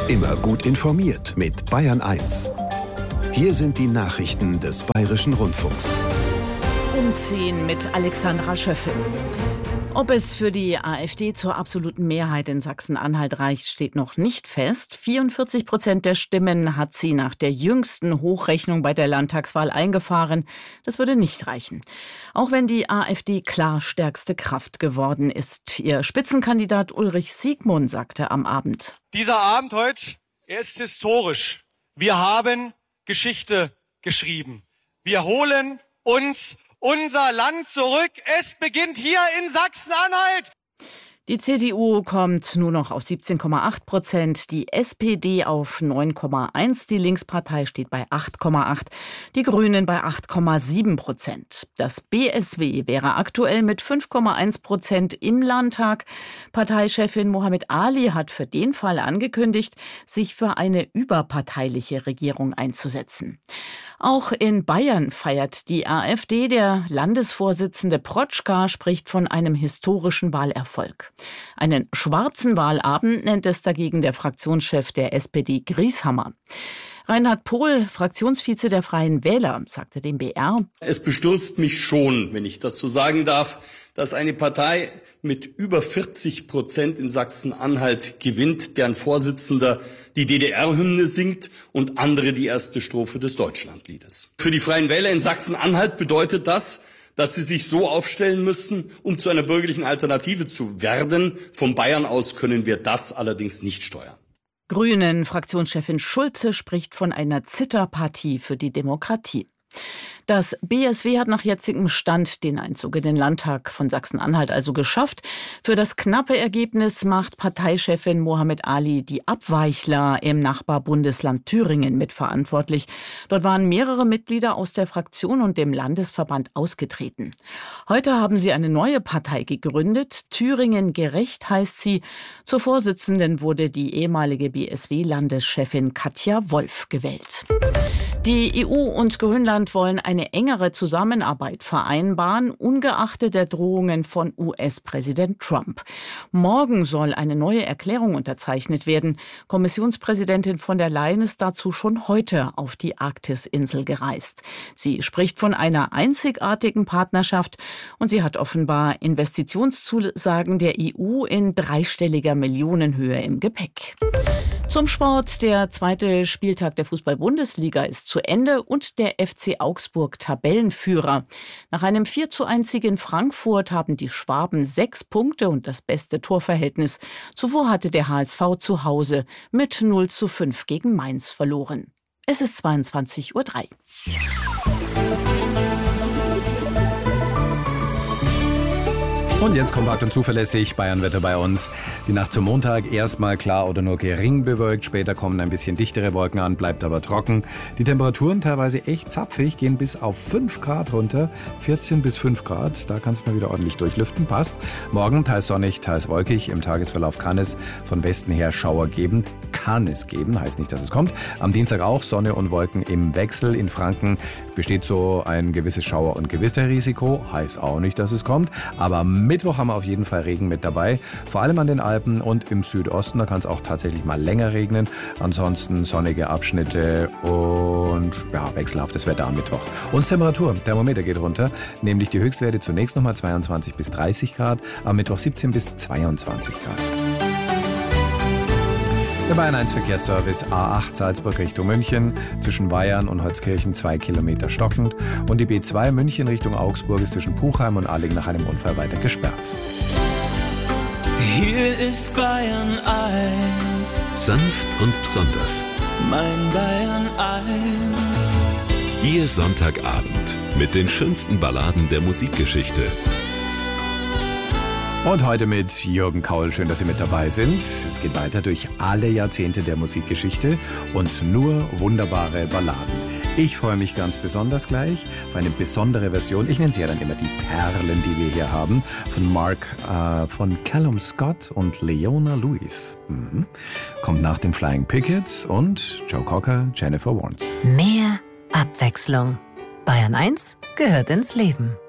Immer gut informiert mit Bayern 1. Hier sind die Nachrichten des Bayerischen Rundfunks. Um 10 mit Alexandra Schöffel. Ob es für die AfD zur absoluten Mehrheit in Sachsen-Anhalt reicht, steht noch nicht fest. 44% der Stimmen hat sie nach der jüngsten Hochrechnung bei der Landtagswahl eingefahren. Das würde nicht reichen. Auch wenn die AfD klar stärkste Kraft geworden ist. Ihr Spitzenkandidat Ulrich Siegmund sagte am Abend: Dieser Abend heute, er ist historisch. Wir haben Geschichte geschrieben. Wir holen uns unser Land zurück. Es beginnt hier in Sachsen-Anhalt. Die CDU kommt nur noch auf 17,8%, die SPD auf 9,1%, die Linkspartei steht bei 8,8%, die Grünen bei 8,7%. Das BSW wäre aktuell mit 5,1% im Landtag. Parteichefin Mohammed Ali hat für den Fall angekündigt, sich für eine überparteiliche Regierung einzusetzen. Auch in Bayern feiert die AfD. Der Landesvorsitzende Protschka spricht von einem historischen Wahlerfolg. Einen schwarzen Wahlabend nennt es dagegen der Fraktionschef der SPD Grieshammer. Reinhard Pohl, Fraktionsvize der Freien Wähler, sagte dem BR: Es bestürzt mich schon, wenn ich das so sagen darf, dass eine Partei mit über 40% in Sachsen-Anhalt gewinnt, deren Vorsitzender die DDR-Hymne singt und andere die erste Strophe des Deutschlandliedes. Für die Freien Wähler in Sachsen-Anhalt bedeutet das, dass sie sich so aufstellen müssen, um zu einer bürgerlichen Alternative zu werden. Von Bayern aus können wir das allerdings nicht steuern. Grünen-Fraktionschefin Schulze spricht von einer Zitterpartie für die Demokratie. Das BSW hat nach jetzigem Stand den Einzug in den Landtag von Sachsen-Anhalt also geschafft. Für das knappe Ergebnis macht Parteichefin Mohammed Ali die Abweichler im Nachbarbundesland Thüringen mitverantwortlich. Dort waren mehrere Mitglieder aus der Fraktion und dem Landesverband ausgetreten. Heute haben sie eine neue Partei gegründet. Thüringen gerecht heißt sie. Zur Vorsitzenden wurde die ehemalige BSW-Landeschefin Katja Wolf gewählt. Die EU und Grönland wollen eine engere Zusammenarbeit vereinbaren, ungeachtet der Drohungen von US-Präsident Trump. Morgen soll eine neue Erklärung unterzeichnet werden. Kommissionspräsidentin von der Leyen ist dazu schon heute auf die Arktisinsel gereist. Sie spricht von einer einzigartigen Partnerschaft und sie hat offenbar Investitionszusagen der EU in dreistelliger Millionenhöhe im Gepäck. Zum Sport. Der zweite Spieltag der Fußball-Bundesliga ist zu Ende und der FC Augsburg Tabellenführer. Nach einem 4:1 in Frankfurt haben die Schwaben 6 Punkte und das beste Torverhältnis. Zuvor hatte der HSV zu Hause mit 0:5 gegen Mainz verloren. Es ist 22:03 Uhr. Und jetzt kompakt und zuverlässig Bayernwetter bei uns. Die Nacht zum Montag erstmal klar oder nur gering bewölkt. Später kommen ein bisschen dichtere Wolken an, bleibt aber trocken. Die Temperaturen teilweise echt zapfig, gehen bis auf 5 Grad runter. 14 bis 5 Grad, da kann es mal wieder ordentlich durchlüften, passt. Morgen teils sonnig, teils wolkig. Im Tagesverlauf kann es von Westen her Schauer geben. Kann es geben, heißt nicht, dass es kommt. Am Dienstag auch Sonne und Wolken im Wechsel. In Franken besteht so ein gewisses Schauer- und Gewitterrisiko. Heißt auch nicht, dass es kommt. Aber Mittwoch haben wir auf jeden Fall Regen mit dabei. Vor allem an den Alpen und im Südosten. Da kann es auch tatsächlich mal länger regnen. Ansonsten sonnige Abschnitte und ja, wechselhaftes Wetter am Mittwoch. Und Temperatur. Thermometer geht runter. Nämlich die Höchstwerte zunächst nochmal 22 bis 30 Grad. Am Mittwoch 17 bis 22 Grad. Der Bayern 1 Verkehrsservice A8 Salzburg Richtung München, zwischen Weyern und Holzkirchen 2 Kilometer stockend. Und die B2 München Richtung Augsburg ist zwischen Puchheim und Alling nach einem Unfall weiter gesperrt. Hier ist Bayern 1. Sanft und besonders. Mein Bayern 1. Ihr Sonntagabend mit den schönsten Balladen der Musikgeschichte. Und heute mit Jürgen Kaul. Schön, dass Sie mit dabei sind. Es geht weiter durch alle Jahrzehnte der Musikgeschichte und nur wunderbare Balladen. Ich freue mich ganz besonders gleich auf eine besondere Version. Ich nenne sie ja dann immer die Perlen, die wir hier haben. Von Callum Scott und Leona Lewis. Kommt nach den Flying Pickets und Joe Cocker, Jennifer Warnes. Mehr Abwechslung. Bayern 1 gehört ins Leben.